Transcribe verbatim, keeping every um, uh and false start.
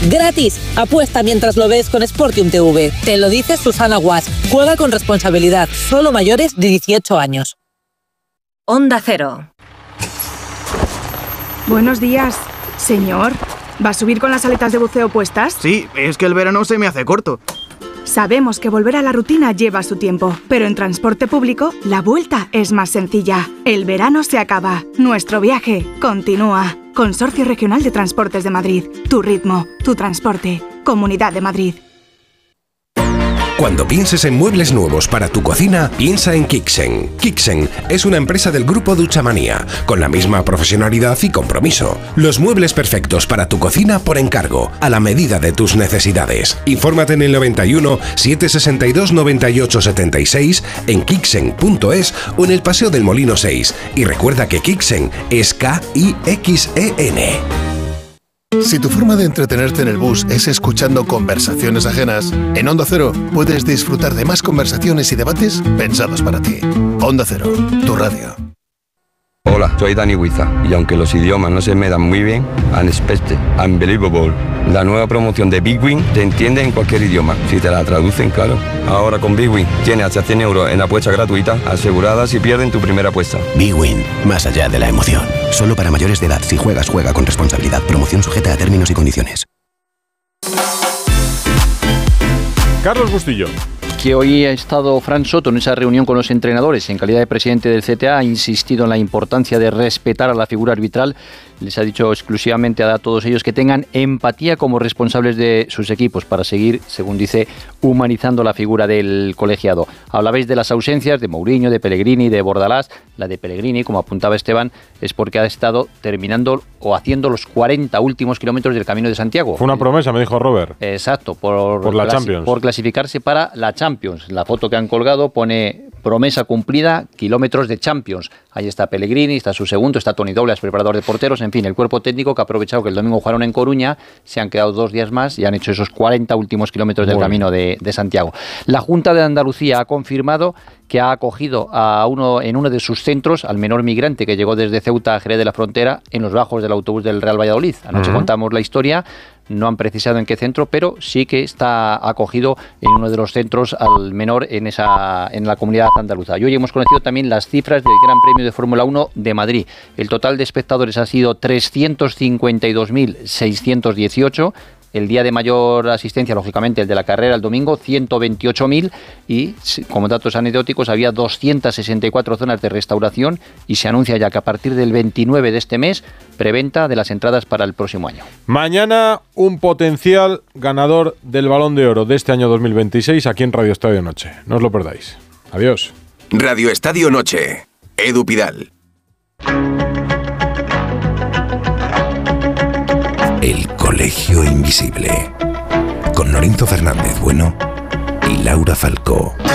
¡Gratis! Apuesta mientras lo ves con Sportium T V. Te lo dice Susana Guas. Juega con responsabilidad. Solo mayores de dieciocho años. Onda Cero. Buenos días, señor. ¿Va a subir con las aletas de buceo puestas? Sí, es que el verano se me hace corto. Sabemos que volver a la rutina lleva su tiempo, pero en transporte público la vuelta es más sencilla. El verano se acaba. Nuestro viaje continúa. Consorcio Regional de Transportes de Madrid. Tu ritmo, tu transporte. Comunidad de Madrid. Cuando pienses en muebles nuevos para tu cocina, piensa en Kixen. Kixen es una empresa del grupo Duchamanía, con la misma profesionalidad y compromiso. Los muebles perfectos para tu cocina por encargo, a la medida de tus necesidades. Infórmate en el noventa y uno, setecientos sesenta y dos, noventa y ocho setenta y seis, en kixen punto es o en el Paseo del Molino seis. Y recuerda que Kixen es K I X E N. Si tu forma de entretenerte en el bus es escuchando conversaciones ajenas, en Onda Cero puedes disfrutar de más conversaciones y debates pensados para ti. Onda Cero, tu radio. Hola, soy Dani Huiza y aunque los idiomas no se me dan muy bien, Unexpected, Unbelievable, la nueva promoción de Big Win te entiende en cualquier idioma, si te la traducen, claro. Ahora con Big Win tienes hasta cien euros en apuesta gratuita asegurada si pierden tu primera apuesta. Big Win, más allá de la emoción. Solo para mayores de edad. Si juegas, juega con responsabilidad. Promoción sujeta a términos y condiciones. Carlos Bustillo. Que hoy ha estado Fran Soto en esa reunión con los entrenadores. En calidad de presidente del C T A ha insistido en la importancia de respetar a la figura arbitral. Les ha dicho exclusivamente a todos ellos que tengan empatía como responsables de sus equipos para seguir, según dice, humanizando la figura del colegiado. Hablabais de las ausencias de Mourinho, de Pellegrini, de Bordalás. La de Pellegrini, como apuntaba Esteban, es porque ha estado terminando o haciendo los cuarenta últimos kilómetros del Camino de Santiago. Fue una promesa, me dijo Robert. Exacto, por, por la clasi- Champions. por clasificarse para la Champions. La foto que han colgado pone promesa cumplida, kilómetros de Champions. Ahí está Pellegrini, está su segundo, está Toni Doblas, preparador de porteros, en fin, el cuerpo técnico que ha aprovechado que el domingo jugaron en Coruña, se han quedado dos días más y han hecho esos cuarenta últimos kilómetros del Bueno. Camino de, de Santiago. La Junta de Andalucía ha confirmado que ha acogido a uno en uno de sus centros al menor migrante que llegó desde Ceuta a Jerez de la Frontera en los bajos del autobús del Real Valladolid. Anoche uh-huh. contamos la historia. No han precisado en qué centro, pero sí que está acogido en uno de los centros al menor en esa en la comunidad andaluza. Y hoy hemos conocido también las cifras del Gran Premio de Fórmula uno de Madrid. El total de espectadores ha sido trescientos cincuenta y dos mil seiscientos dieciocho. El día de mayor asistencia, lógicamente, el de la carrera, el domingo, ciento veintiocho mil y, como datos anecdóticos, había doscientas sesenta y cuatro zonas de restauración y se anuncia ya que a partir del veintinueve de este mes, preventa de las entradas para el próximo año. Mañana, un potencial ganador del Balón de Oro de este año dos mil veintiséis aquí en Radio Estadio Noche. No os lo perdáis. Adiós. Radio Estadio Noche. Edu Pidal. El Colegio Invisible, con Lorenzo Fernández Bueno y Laura Falcó.